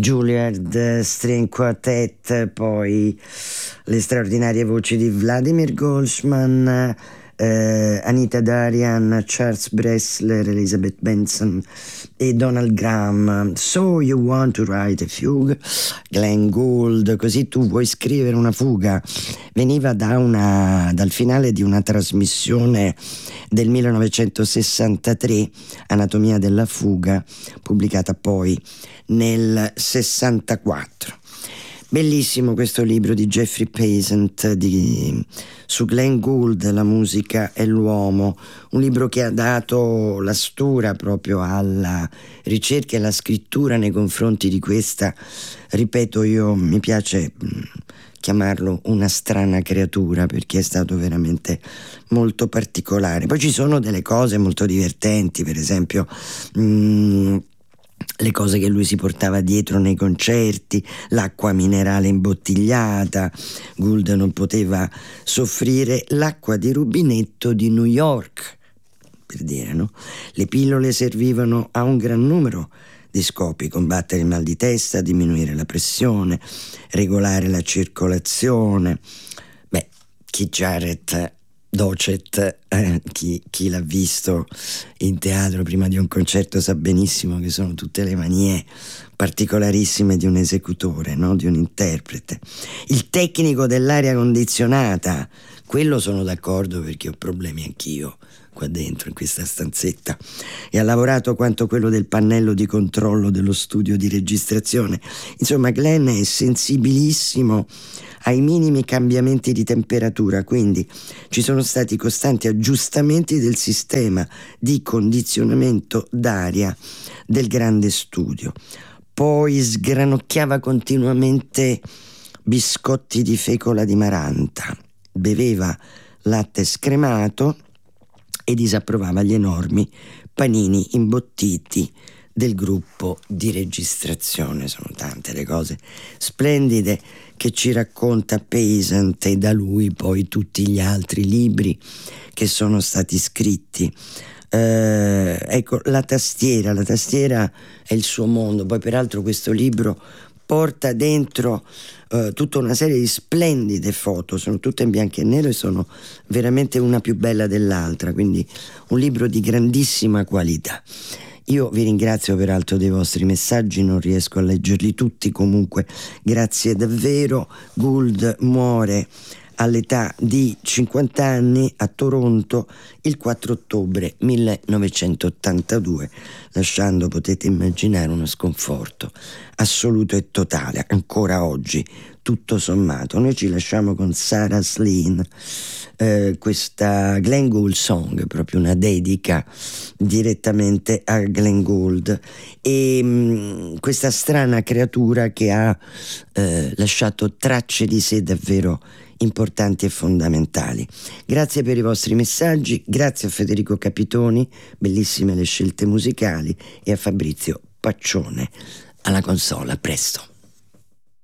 Juilliard String Quartet, poi le straordinarie voci di Vladimir Goldsman, Anita Darian, Charles Bressler, Elizabeth Benson e Donald Graham. So You Want to Write a Fugue, Glenn Gould, Così tu vuoi scrivere una fuga, veniva dal finale di una trasmissione del 1963, Anatomia della fuga, pubblicata poi nel 64. Bellissimo questo libro di Jeffrey Paisant su Glenn Gould, La musica e l'uomo, un libro che ha dato la stura proprio alla ricerca e alla scrittura nei confronti di questa, ripeto, mi piace chiamarlo una strana creatura, perché è stato veramente molto particolare. Poi ci sono delle cose molto divertenti, per esempio le cose che lui si portava dietro nei concerti, l'acqua minerale imbottigliata. Gould non poteva soffrire l'acqua di rubinetto di New York, per dire, no? Le pillole servivano a un gran numero di scopi: combattere il mal di testa, diminuire la pressione, regolare la circolazione. Keith Jarrett, Docet, chi l'ha visto in teatro prima di un concerto sa benissimo che sono tutte le manie particolarissime di un esecutore, no? Di un interprete. Il tecnico dell'aria condizionata, quello sono d'accordo, perché ho problemi anch'io qua dentro in questa stanzetta, e ha lavorato quanto quello del pannello di controllo dello studio di registrazione. Insomma, Glenn è sensibilissimo ai minimi cambiamenti di temperatura, quindi ci sono stati costanti aggiustamenti del sistema di condizionamento d'aria del grande studio. Poi sgranocchiava continuamente biscotti di fecola di maranta, beveva latte scremato e disapprovava gli enormi panini imbottiti del gruppo di registrazione. Sono tante le cose splendide che ci racconta Paisant, e da lui poi tutti gli altri libri che sono stati scritti. Ecco, la tastiera è il suo mondo. Poi peraltro questo libro porta dentro tutta una serie di splendide foto, sono tutte in bianco e nero e sono veramente una più bella dell'altra, quindi un libro di grandissima qualità. Io vi ringrazio peraltro dei vostri messaggi, non riesco a leggerli tutti, comunque grazie davvero. Gould muore all'età di 50 anni a Toronto il 4 ottobre 1982, lasciando, potete immaginare, uno sconforto assoluto e totale ancora oggi, tutto sommato. Noi ci lasciamo con Sarah Slean, questa Glenn Gould Song, proprio una dedica direttamente a Glenn Gould, e questa strana creatura che ha lasciato tracce di sé davvero importanti e fondamentali. Grazie per i vostri messaggi, grazie a Federico Capitoni, bellissime le scelte musicali, e a Fabrizio Paccione alla console. A presto.